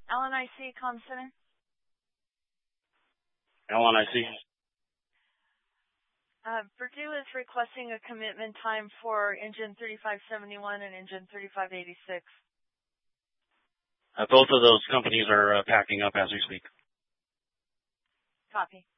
LNIC Comm Center. LNIC. Purdue is requesting a commitment time for engine 3571 and engine 3586. Both of those companies are packing up as we speak. Copy.